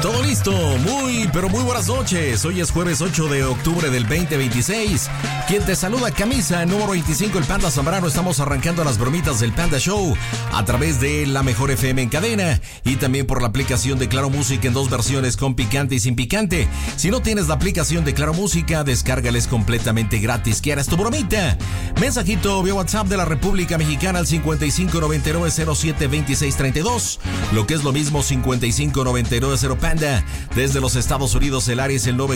Todo listo, pero muy buenas noches. Hoy es jueves 8 de octubre del 2026. Quien te saluda, camisa número 25, el Panda Zambrano. Estamos arrancando las bromitas del Panda Show a través de la Mejor FM en cadena y también por la aplicación de Claro Música en dos versiones, con picante y sin picante. Si no tienes la aplicación de Claro Música, descárgales completamente gratis. ¿Quieres tu bromita? Mensajito vía WhatsApp de la República Mexicana al 5599-072632. Lo que es lo mismo, 5599-0 Panda. Desde los Estados Unidos, el área es el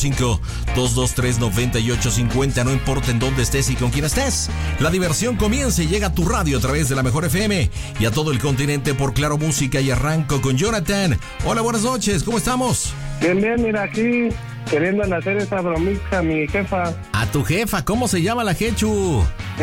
945-223-9850. No importa en dónde estés y con quién estés, la diversión comienza y llega a tu radio a través de la Mejor FM y a todo el continente por Claro Música. Y arranco con Jonathan. Hola, buenas noches, ¿cómo estamos? Bien, mira, aquí queriendo hacer esa bromita a mi jefa. ¿A tu jefa? ¿Cómo se llama la Jechu?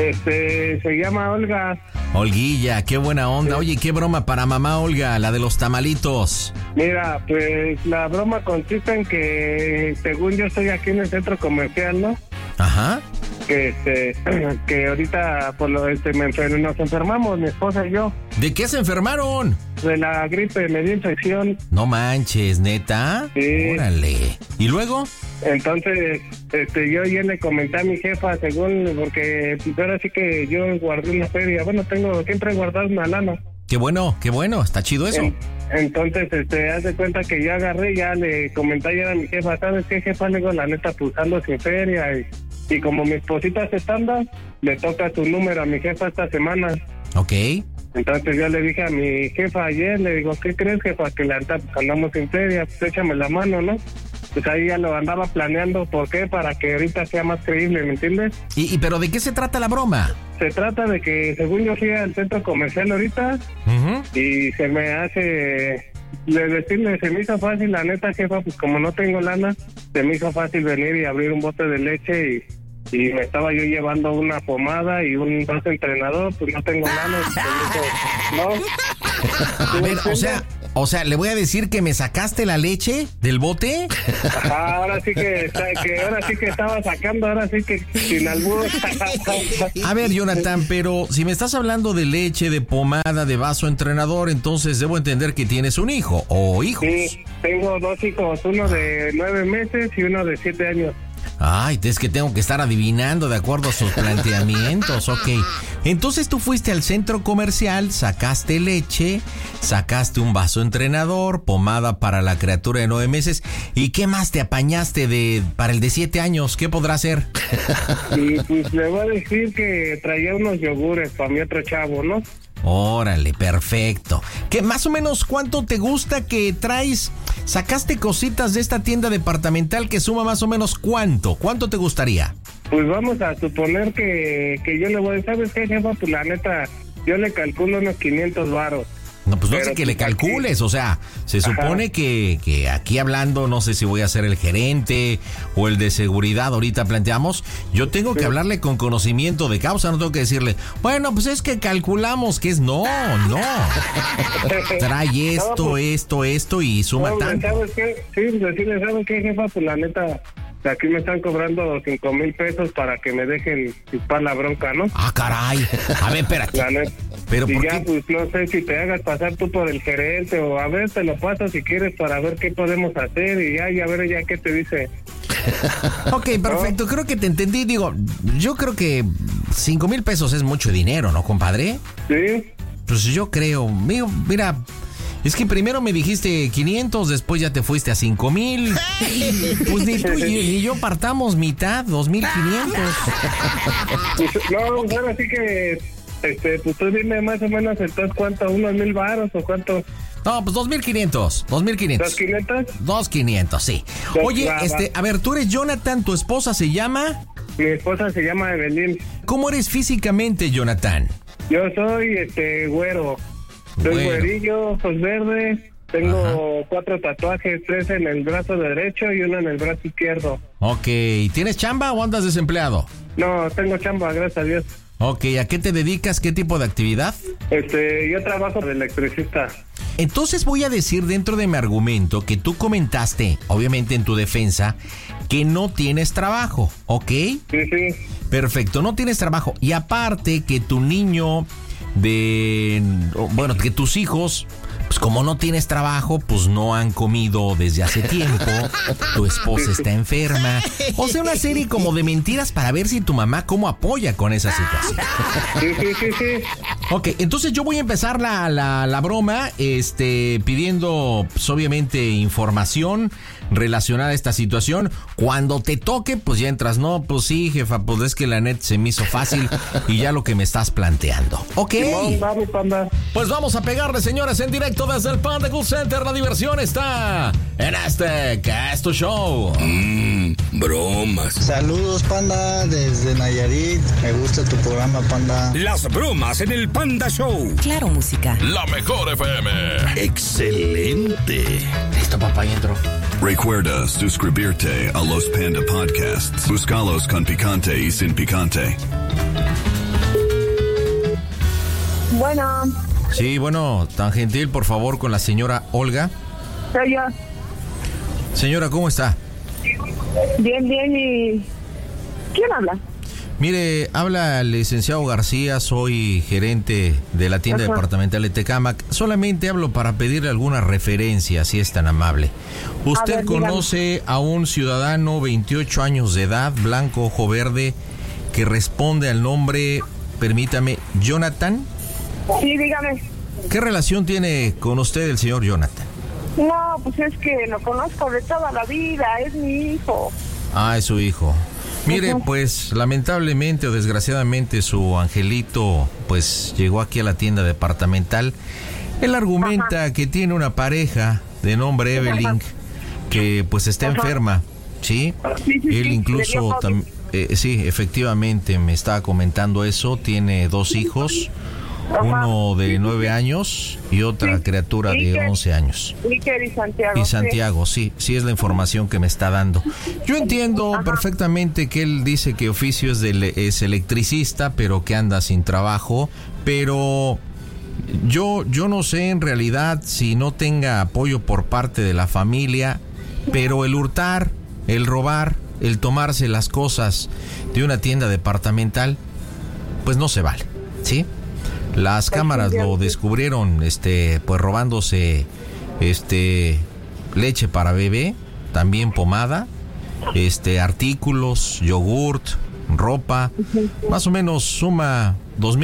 Se llama Olga. Olguilla, qué buena onda. Sí. Oye, ¿qué broma para mamá Olga, la de los tamalitos? Mira, pues la broma consiste en que, según yo estoy aquí en el centro comercial, ¿no? Ajá. Que ahorita nos enfermamos, mi esposa y yo. ¿De qué se enfermaron? De la gripe, me dio infección. No manches, ¿neta? Sí. Órale. ¿Y luego? Entonces, yo ya le comenté a mi jefa, porque ahora sí que yo guardé una feria. Bueno, tengo siempre guardado una lana. Qué bueno, está chido eso. Entonces, haz de cuenta que ya agarré, ya le comenté ayer a mi jefa, ¿sabes qué, jefa? Le digo, la neta, pues ando sin feria y como mi esposita se anda, le toca su número a mi jefa esta semana. Ok. Entonces yo le dije a mi jefa ayer, le digo, ¿qué crees, jefa? Que la neta, pues andamos sin feria, pues échame la mano, ¿no? Pues ahí ya lo andaba planeando, ¿por qué? Para que ahorita sea más creíble, ¿me entiendes? ¿Pero de qué se trata la broma? Se trata de que, según yo fui al centro comercial ahorita, y se me hace... decirle, se me hizo fácil, la neta, jefa, pues como no tengo lana, se me hizo fácil venir y abrir un bote de leche y me estaba yo llevando una pomada y un vaso entrenador, pues no tengo lana, ¿no? A ver, o sea, ¿le voy a decir que me sacaste la leche del bote? Ajá, ahora sí que estaba sacando, ahora sí que sin albur. A ver, Jonathan, pero si me estás hablando de leche, de pomada, de vaso entrenador, entonces debo entender que tienes un hijo o hijos. Sí, tengo dos hijos, uno de 9 meses y uno de 7 años. Ay, es que tengo que estar adivinando de acuerdo a sus planteamientos, ok. Entonces tú fuiste al centro comercial, sacaste leche, sacaste un vaso entrenador, pomada para la criatura de 9 meses, ¿y qué más te apañaste para el de 7 años? ¿Qué podrá hacer? Y pues le voy a decir que traía unos yogures para mi otro chavo, ¿no? Órale, perfecto. ¿Qué más o menos cuánto te gusta que traes? ¿Sacaste cositas de esta tienda departamental que suma más o menos cuánto? ¿Cuánto te gustaría? Pues vamos a suponer que yo le voy a decir, ¿sabes qué, jefa? Pues la neta, yo le calculo unos 500 varos. No, pues no sé que le calcules, o sea, se supone que aquí hablando, no sé si voy a ser el gerente o el de seguridad, ahorita planteamos, yo tengo que hablarle con conocimiento de causa, no tengo que decirle, bueno, pues es que calculamos que es, no, trae esto y suma tanto. ¿Sabes qué? Sí, decirle, ¿sabes qué, jefa? Pues la neta, aquí me están cobrando 5,000 pesos para que me dejen chupar la bronca, ¿no? Ah, caray, a ver, espérate. La neta. Pero y ya, pues no sé si te hagas pasar tú por el gerente o a ver, te lo paso si quieres para ver qué podemos hacer y a ver ya qué te dice. Ok, perfecto, ¿no? Creo que te entendí, digo, yo creo que 5,000 pesos es mucho dinero, ¿no, compadre? Sí. Pues yo creo, mira, es que primero me dijiste 500, después ya te fuiste a 5,000. Pues ni tú ni yo partamos mitad, 2,500. No, ahora sí que... pues tú dime más o menos entonces cuánto, unos 1,000 varos o cuánto. No, pues 2,500. ¿2,500? 2,500, sí. Oye, a ver, tú eres Jonathan, ¿tu esposa se llama? Mi esposa se llama Evelyn. ¿Cómo eres físicamente, Jonathan? Yo soy, güero. Soy güerillo, ojos verdes. Tengo 4 tatuajes, 3 en el brazo derecho y 1 en el brazo izquierdo. Ok, ¿tienes chamba o andas desempleado? No, tengo chamba, gracias a Dios. Ok, ¿a qué te dedicas? ¿Qué tipo de actividad? Yo trabajo de electricista. Entonces voy a decir dentro de mi argumento que tú comentaste, obviamente en tu defensa, que no tienes trabajo, ¿ok? Sí. Perfecto, no tienes trabajo. Y aparte que tu niño que tus hijos pues como no tienes trabajo, pues no han comido desde hace tiempo, tu esposa está enferma, o sea, una serie como de mentiras para ver si tu mamá cómo apoya con esa situación. Sí. Ok, entonces yo voy a empezar la broma, pidiendo, pues, obviamente, información relacionada a esta situación. Cuando te toque, pues ya entras. No, pues sí, jefa, pues es que la net se me hizo fácil y ya lo que me estás planteando. Ok. Vamos, Panda. Pues vamos a pegarle, señores, en directo desde el Panda Cool Center. La diversión está en este Casto Show. Bromas. Saludos, Panda, desde Nayarit. Me gusta tu programa, Panda. Las bromas en el Panda Show. Claro, música. La mejor FM. Excelente. Listo, papá, y entro. Recuerda suscribirte a los Panda Podcasts. Búscalos con picante y sin picante. Bueno, Sí, bueno, tan gentil, por favor, con la señora Olga. soy yo. Señora, ¿cómo está? Bien, ¿y quién habla? Mire, habla el licenciado García, soy gerente de la tienda departamental de Tecámac. Solamente hablo para pedirle alguna referencia, si es tan amable. ¿Usted conoce a un ciudadano, 28 años de edad, blanco, ojo verde, que responde al nombre, permítame, Jonathan? Sí, dígame. ¿Qué relación tiene con usted el señor Jonathan? No, pues es que lo conozco de toda la vida, es mi hijo. Ah, es su hijo. Mire, pues lamentablemente o desgraciadamente su angelito pues llegó aquí a la tienda departamental. Él argumenta que tiene una pareja de nombre Evelyn que pues está enferma, ¿sí? Él incluso sí, efectivamente me estaba comentando eso, tiene 2 hijos. Uno de 9 años y otra criatura de 11 años. Iker y Santiago. Y Santiago, sí es la información que me está dando. Yo entiendo perfectamente que él dice que oficio es electricista, pero que anda sin trabajo. Pero yo no sé en realidad si no tenga apoyo por parte de la familia, pero el hurtar, el robar, el tomarse las cosas de una tienda departamental, pues no se vale, ¿sí? Las cámaras lo descubrieron, pues robándose, leche para bebé, también pomada, artículos, yogurt, ropa, más o menos suma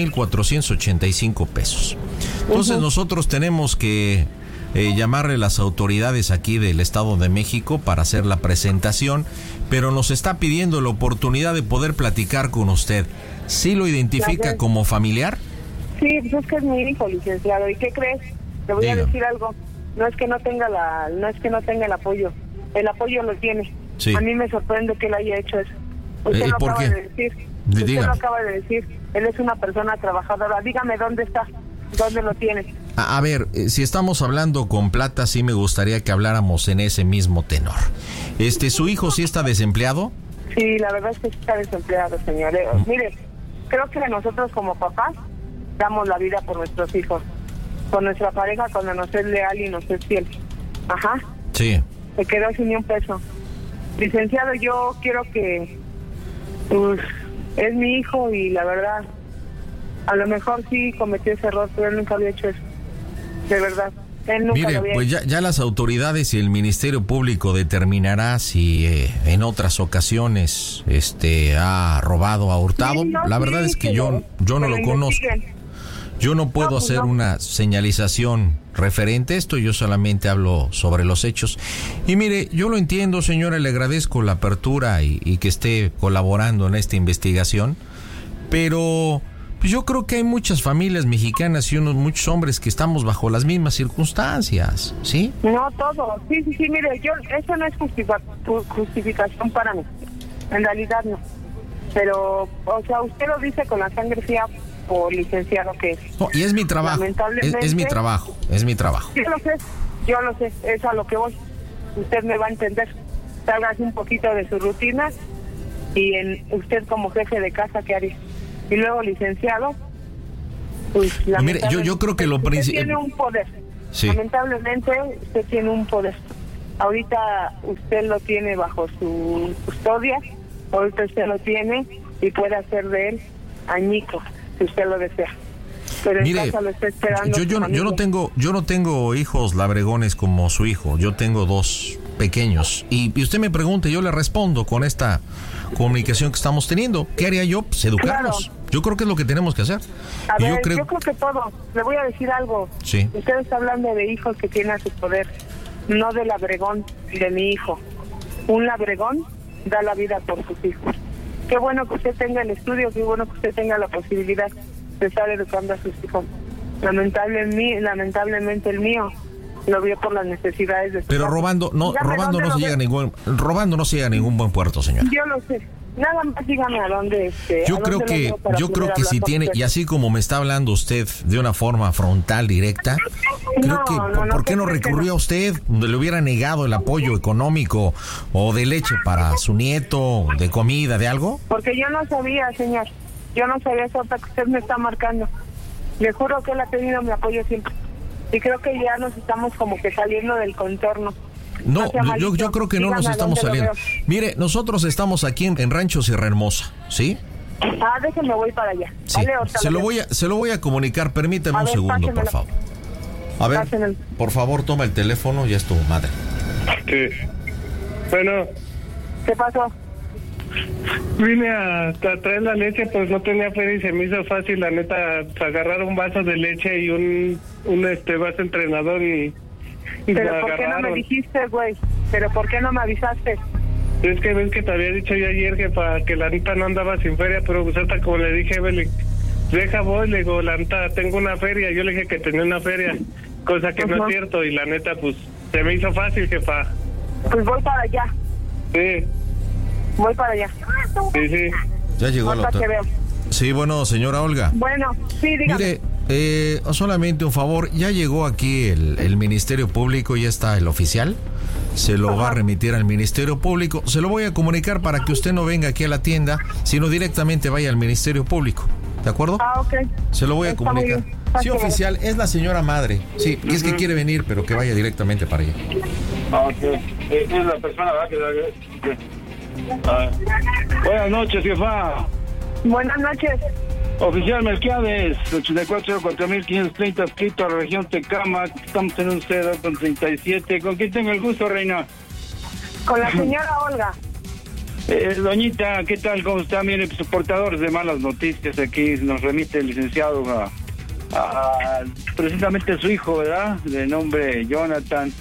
2,485 pesos. Entonces nosotros tenemos que llamarle a las autoridades aquí del Estado de México para hacer la presentación, pero nos está pidiendo la oportunidad de poder platicar con usted. ¿Sí lo identifica como familiar? Sí, pues es que es mi hijo, licenciado. ¿Y qué crees? Te voy a decir algo. No es que no tenga el apoyo. El apoyo lo tiene. Sí. A mí me sorprende que él haya hecho eso. Usted lo ¿por acaba qué? de decir. Usted lo acaba de decir. Él es una persona trabajadora. Dígame dónde está. ¿Dónde lo tiene? A ver, si estamos hablando con plata, sí me gustaría que habláramos en ese mismo tenor. ¿Su hijo sí está desempleado? Sí, la verdad es que sí está desempleado, señor. Mire, creo que nosotros como papás damos la vida por nuestros hijos, por nuestra pareja cuando nos es leal y nos es fiel. Ajá. Sí. Se quedó sin ni un peso. Licenciado, yo quiero que pues, es mi hijo y la verdad, a lo mejor sí cometió ese error, pero él nunca había hecho eso. De verdad. Él nunca Mire, lo había pues hecho. ya las autoridades y el Ministerio Público determinará si en otras ocasiones ha robado, ha hurtado. Sí, no, la sí, verdad es que que yo no lo conozco. investiguen. Yo no puedo hacer una señalización referente a esto, yo solamente hablo sobre los hechos. Y mire, yo lo entiendo, señora, le agradezco la apertura y que esté colaborando en esta investigación, pero pues yo creo que hay muchas familias mexicanas y muchos hombres que estamos bajo las mismas circunstancias, ¿sí? No todo, sí, mire, eso no es justificación para mí, en realidad no. Pero, o sea, usted lo dice con la sangre fría por licenciado que es. No, y es mi trabajo, Lamentablemente, es mi trabajo. Yo lo sé, es a lo que voy. Usted me va a entender. Sálgase un poquito de su rutina y usted como jefe de casa, ¿qué haría? Y luego licenciado, pues mire, yo creo que lo principal... Usted tiene un poder. Sí. Lamentablemente, usted tiene un poder. Ahorita usted lo tiene bajo su custodia, ahorita usted lo tiene y puede hacer de él añicos, si usted lo desea. Pero Mire, en casa lo está esperando. yo no tengo hijos labregones como su hijo. Yo tengo 2 pequeños. Y usted me pregunta y yo le respondo con esta comunicación que estamos teniendo. ¿Qué haría yo? Pues educarlos. Claro. Yo creo que es lo que tenemos que hacer. A ver, yo creo que todo. Le voy a decir algo. Sí. Usted está hablando de hijos que tienen a su poder, no del labregón de mi hijo. Un labregón da la vida por sus hijos. Qué bueno que usted tenga el estudio, qué bueno que usted tenga la posibilidad de estar educando a sus hijos. Lamentablemente el mío lo vio por las necesidades de su Pero robando no se llega a ningún buen puerto, señor. Yo lo sé. Nada más dígame a dónde Yo creo que si tiene, y así como me está hablando usted de una forma frontal, directa, creo que ¿por qué no recurrió a usted? Donde le hubiera negado el apoyo económico o de leche para su nieto, de comida, de algo. Porque yo no sabía, señor. Yo no sabía eso hasta que usted me está marcando. Le juro que él ha tenido mi apoyo siempre. Y creo que ya nos estamos como que saliendo del contorno. No, yo creo que no nos estamos saliendo. Mire, nosotros estamos aquí en Rancho Sierra Hermosa, ¿sí? Déjenme, voy para allá. Sí. Vale, se lo voy a comunicar, permíteme un segundo, por favor. A ver, por favor, toma el teléfono, ya es tu madre. Sí. Bueno. ¿Qué pasó? Vine a traer la leche, pues no tenía feria y se me hizo fácil, la neta, agarrar un vaso de leche y un vaso entrenador y ¿Pero por qué no me dijiste, güey? ¿Pero por qué no me avisaste? Es que ves que te había dicho yo ayer, jefa, que la neta no andaba sin feria, pero pues hasta como le dije, deja voy, le digo, la neta, tengo una feria. Yo le dije que tenía una feria, cosa que no es cierto, y la neta, pues, se me hizo fácil, jefa. Pues voy para allá. Sí. Voy para allá. Sí. Ya llegó la otra. Sí, bueno, señora Olga. Bueno, sí, dígame. Mire, solamente un favor, ya llegó aquí el Ministerio Público, ya está el oficial, se lo va a remitir al Ministerio Público, se lo voy a comunicar para que usted no venga aquí a la tienda, sino directamente vaya al Ministerio Público, ¿de acuerdo? Ok. Se lo voy a comunicar. Sí, oficial, es la señora madre, sí, y es que quiere venir, pero que vaya directamente para allá. Ok, es la persona, ¿verdad? Buenas noches, jefa. Buenas noches. Oficial Melquiades, 84-4530, adscrito a la región Tecámac. Estamos en un 0-37. ¿Con quién tengo el gusto, reina? Con la señora Olga. Doñita, ¿qué tal? ¿Cómo está? Mire, pues, portadores de malas noticias aquí. Nos remite el licenciado a precisamente su hijo, ¿verdad? De nombre Jonathan.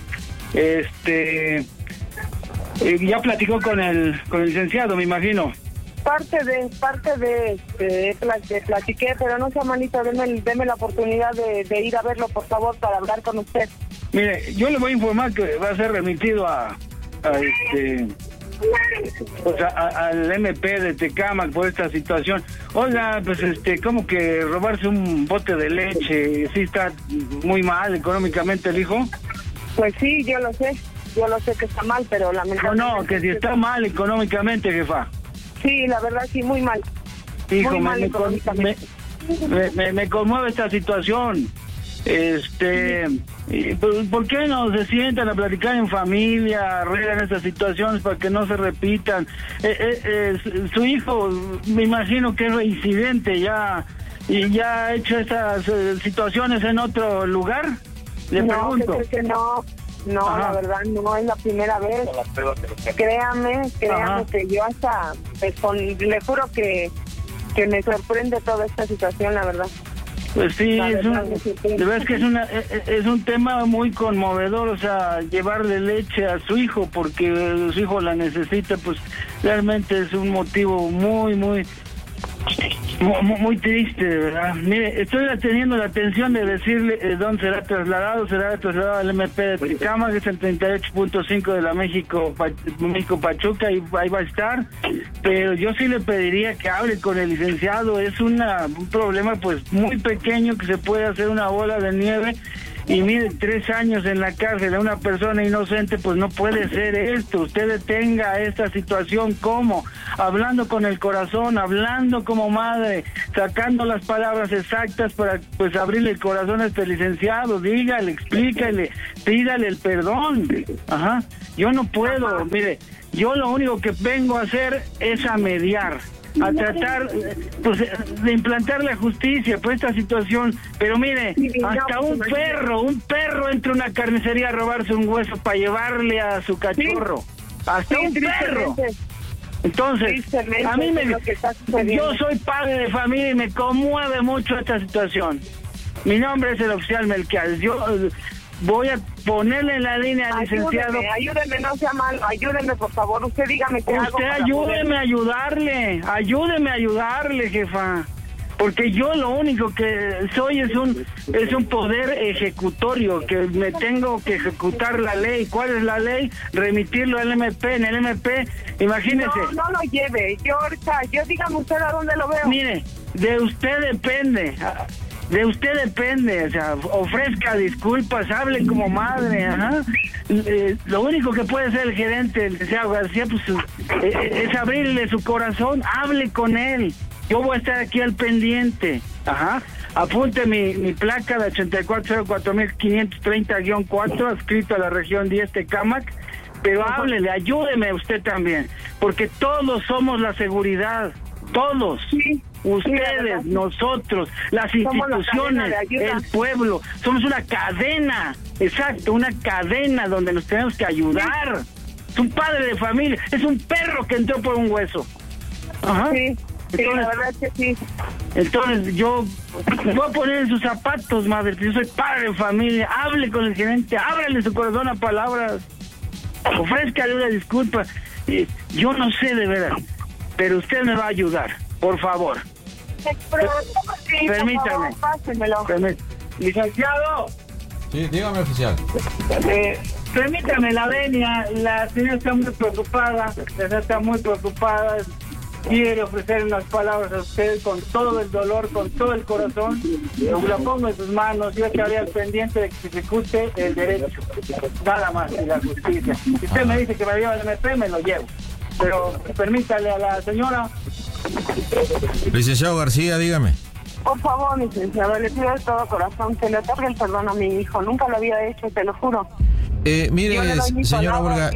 Ya platicó con el licenciado, me imagino. Parte de platiqué, pero no sea malito, deme la oportunidad de ir a verlo, por favor, para hablar con usted. Mire, yo le voy a informar que va a ser remitido al MP de Tecámac por esta situación. Oiga, pues como que robarse un bote de leche, ¿sí está muy mal económicamente el hijo? Pues sí, yo lo sé que está mal, pero lamentablemente... No, que si está mal económicamente, jefa. Sí, la verdad sí, muy mal. Hijo, muy mal económicamente. Me conmueve esta situación. ¿Por qué no se sientan a platicar en familia, arreglan estas situaciones para que no se repitan? Su hijo, me imagino que es reincidente ya, y ya ha hecho estas situaciones en otro lugar. Le pregunto. Que no, la verdad no es la primera vez. Créame que yo hasta le juro que me sorprende toda esta situación, la verdad. Pues sí, es un tema muy conmovedor, o sea, llevarle leche a su hijo porque su hijo la necesita, pues realmente es un motivo muy triste, ¿verdad? Mire, estoy teniendo la atención de decirle dónde será trasladado al MP de Tecámac, que es el 38.5 de la México Pachuca, y ahí va a estar, pero yo sí le pediría que hable con el licenciado. Es un problema pues muy pequeño que se puede hacer una bola de nieve. Y mire, 3 años en la cárcel a una persona inocente, pues no puede ser esto. Usted detenga esta situación, ¿cómo? Hablando con el corazón, hablando como madre, sacando las palabras exactas para pues abrirle el corazón a este licenciado. Dígale, explícale, pídale el perdón. Yo no puedo, mire, yo lo único que vengo a hacer es a mediar. a tratar pues, de implantar la justicia por esta situación. Pero mire, hasta un perro entra a una carnicería a robarse un hueso para llevarle a su cachorro. Hasta un perro. Entonces, a mí yo soy padre de familia y me conmueve mucho esta situación. Mi nombre es el oficial Melquiades. Yo voy a ponerle en la línea al licenciado. Ayúdeme, no sea malo, ayúdeme por favor, usted dígame qué hago. Usted ayúdeme a ayudarle, jefa. Porque yo lo único que soy es un poder ejecutorio, que me tengo que ejecutar la ley. ¿Cuál es la ley? Remitirlo al MP. En el MP, imagínese. No lo lleve, yo dígame usted a dónde lo veo. Mire, de usted depende, o sea, ofrezca disculpas, hable como madre, ajá. Lo único que puede hacer el gerente, el licenciado García, pues es abrirle su corazón, hable con él. Yo voy a estar aquí al pendiente, ajá. Apunte mi placa de 8404.530-4, adscrito a la región 10 Tecámac, pero háblele, ayúdeme usted también, porque todos somos la seguridad, todos. Sí. Ustedes, nosotros, las instituciones, el pueblo, somos una cadena, exacto, una cadena donde nos tenemos que ayudar. Es un padre de familia, es un perro que entró por un hueso. Ajá. Sí, entonces, la verdad es que sí. Entonces yo voy a poner en sus zapatos, madre, yo soy padre de familia, hable con el gerente, ábrele su corazón a palabras, ofrézcale una disculpa. Yo no sé de verdad, pero usted me va a ayudar. Por favor. Permítame. Licenciado. Sí, dígame, oficial. Permítame la venia. La señora está muy preocupada. Quiere ofrecer unas palabras a usted con todo el dolor, con todo el corazón. La pongo en sus manos. Yo estaré al pendiente de que se ejecute el derecho. Nada más, y la justicia. Si usted me dice que me lleva el MP, me lo llevo. Pero permítale a la señora. Licenciado García, dígame. Por favor, licenciado, le pido de todo corazón que le otorgue el perdón a mi hijo. Nunca lo había hecho, te lo juro. Mire, señora Olga,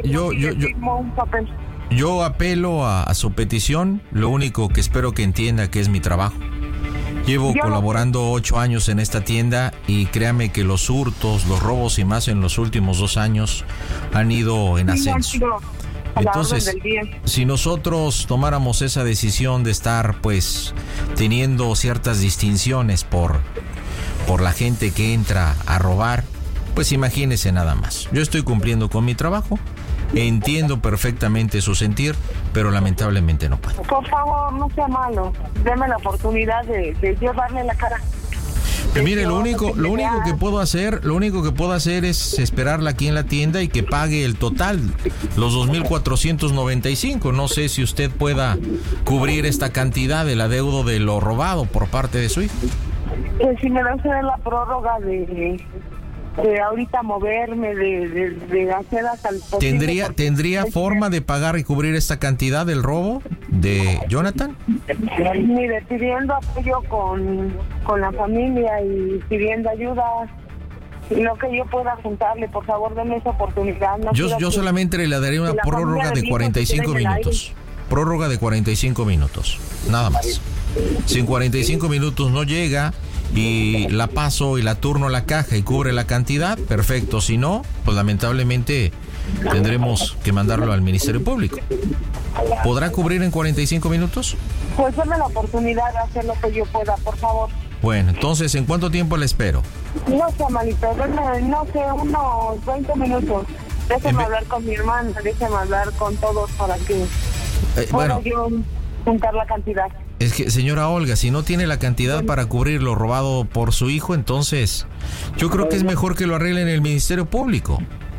yo apelo a su petición. Lo único que espero que entienda que es mi trabajo. Llevo colaborando 8 años en esta tienda y créame que los hurtos, los robos y más en los últimos 2 años han ido en ascenso. Entonces, si nosotros tomáramos esa decisión de estar pues teniendo ciertas distinciones por la gente que entra a robar, pues imagínese nada más. Yo estoy cumpliendo con mi trabajo, entiendo perfectamente su sentir, pero lamentablemente no puedo. Por favor, no sea malo, deme la oportunidad de yo darle la cara. Mire, lo único que puedo hacer es esperarla aquí en la tienda y que pague el total, los 2,495. No sé si usted pueda cubrir esta cantidad del adeudo de lo robado por parte de su hijo. Si me da usted la prórroga de ahorita moverme, de hacer hasta el posible. ¿Tendría forma de pagar y cubrir esta cantidad del robo de Jonathan? Mire, pidiendo apoyo con la familia y pidiendo ayuda, lo que yo pueda juntarle, por favor, denme esa oportunidad. No yo solamente le daré una prórroga de 45 minutos. Prórroga de 45 minutos, nada más. Si en 45 minutos no llega y la paso y la turno a la caja y cubre la cantidad, perfecto. Si no, pues lamentablemente tendremos que mandarlo al Ministerio Público. ¿Podrá cubrir en 45 minutos? Pues dame la oportunidad de hacer lo que yo pueda, por favor. Bueno, entonces, ¿en cuánto tiempo le espero? No sé, malito, no sé, unos 20 minutos. Déjeme hablar con mi hermana, déjeme hablar con todos para que pueda yo juntar la cantidad. Es que, señora Olga, si no tiene la cantidad para cubrir lo robado por su hijo, entonces yo creo que es mejor que lo arregle en el Ministerio Público.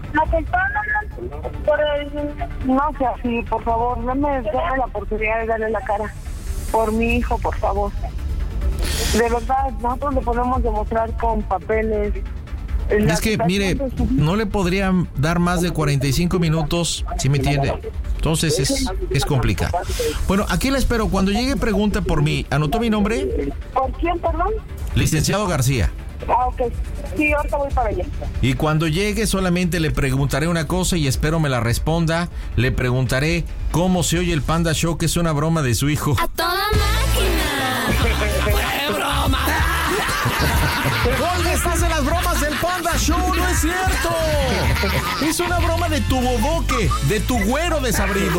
No sea así, por favor, dame la oportunidad de darle la cara por mi hijo, por favor. De verdad, nosotros lo podemos demostrar con papeles. Es que, mire, no le podrían dar más de 45 minutos, ¿sí me entiende? Entonces es complicado. Bueno, aquí la espero. Cuando llegue, pregunta por mí. ¿Anotó mi nombre? ¿Por quién, perdón? Licenciado García. Ah, ok. Sí, ahorita voy para allá. Y cuando llegue solamente le preguntaré una cosa y espero me la responda. Le preguntaré cómo se oye el Panda Show, que es una broma de su hijo. ¡A toda máquina! ¡Qué broma! ¿Dónde estás en las bromas del Panda Show? ¡No es cierto! Es una broma de tu bodoque, de tu güero desabrido.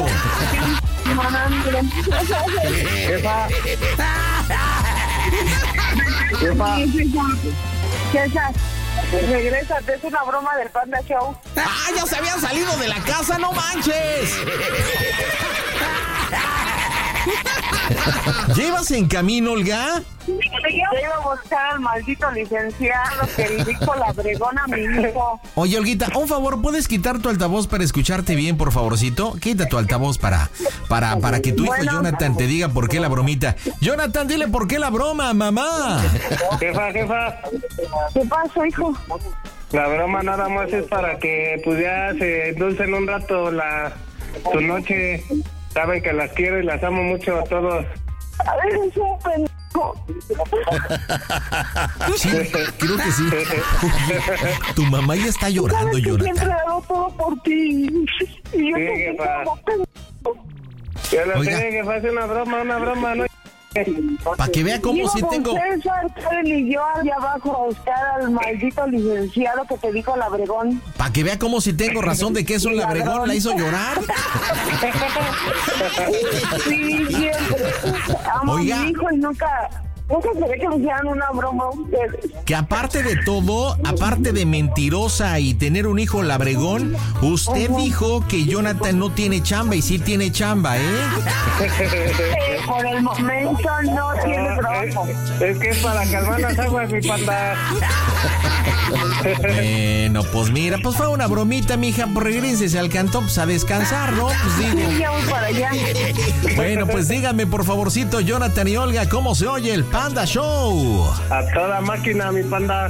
Jefa. César, regrésate, es una broma del Panda Show. ¡Ah, ya se habían salido de la casa, no manches! ¿Llevas en camino, Olga? Yo iba a buscar al maldito licenciado que le dijo la bregona a mi hijo. Oye, Olguita, un favor, ¿puedes quitar tu altavoz para escucharte bien, por favorcito? Quita tu altavoz para que tu hijo Jonathan te diga por qué la bromita. Jonathan, dile por qué la broma, mamá. Jefa. ¿Qué pasó, hijo? La broma nada más es para que pues ya se endulcen un rato tu noche. Saben que las quiero y las amo mucho a todos. A ver, es un pendejo. Sí, creo que sí. Tu mamá ya está llorando, Jonathan. Siempre hago todo por ti. Y yo te como pendejo. Yo lo sé, que pase una broma, ¿no? Para que vea cómo sí tengo. César, Karen y yo allá abajo a buscar al maldito licenciado que te dijo labregón. Para que vea cómo sí tengo razón de que es un labregón, la hizo llorar. Sí, siempre. Amo Oiga. a mi hijo y nunca se ve que me hicieran una broma a ustedes. Que aparte de todo, aparte de mentirosa y tener un hijo labregón, usted dijo que Jonathan no tiene chamba y sí tiene chamba, ¿eh? Por el momento no tiene trabajo. Es que es para calmar las aguas, mi Panda. Bueno, pues mira, pues fue una bromita, mija, pues regrésese al cantón, pues a descansar, ¿no? Pues digo. Sí, ya voy para allá. Bueno, pues díganme, por favorcito, Jonathan y Olga, ¿cómo se oye el Panda Show? A toda máquina, mi Panda.